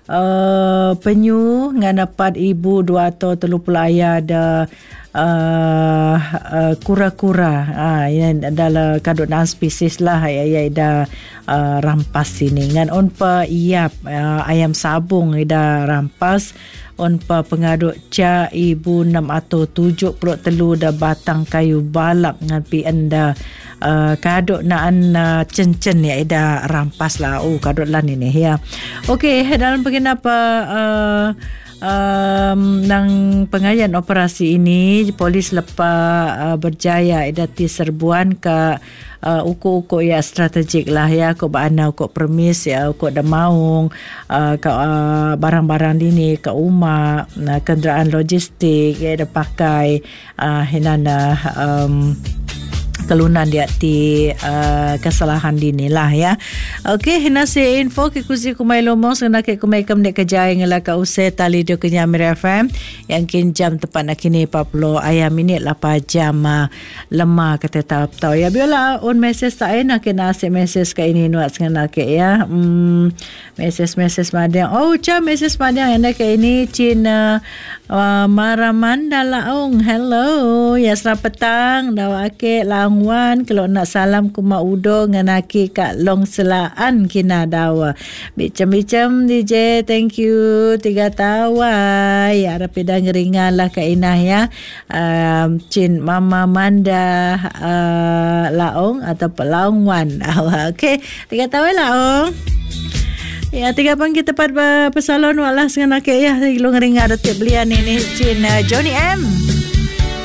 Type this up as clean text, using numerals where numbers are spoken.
penyu ngan 4,230 ayah ada kura-kura yang adalah kadut non spesies lah ya ida rampas sini ngan onpa iap ayam sabung ida rampas onpa pengaduk ca 1,673 da batang kayu balak ngan pi anda kaduk naan cen-cen ya ida rampas lah kaduk lan ini ya. Okey, dalam pengenapa nang pengayan operasi ini polis lepas berjaya idati serbuan ke uku-uku ya strategik lah ya ko bana ko permis ya ko demaung ke barang-barang ini ke rumah kenderaan logistik ya ada pakai hinana kelunan dia ti kesalahan dini lah ya. Okey, hina si info ke kuzi kumai lomong sena ke kumai kam dek kejai ngela ka use tali do ke Nyamir FM yang kin jam tepat nak kini 40 ayam minit 8 jam lemah kata tau ya biola on message tak nak kena asyik message ka ini nuat sena ke ya. Message madang message madang yang ke ini Cina Maramanda laong hello ya selamat petang dawa ke langwan kalau nak salam kuma udo nganaki kat long selaan kina dawa bicam-bicam DJ thank you 3 tawa ya rapi dah ngeringan lah Kak Inah ya Cin Mama Manda laong atau pelangwan okey 3 tawa laong. Ya, 3 pagi tepat pesalon walah sengan akek ya. Lu ngeringa detik belian ini Cin Johnny M.